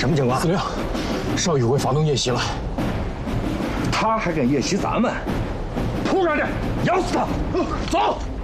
什么情况？ 司令，邵宇会发动夜袭了。 他还敢夜袭咱们？扑上去，咬死他！走。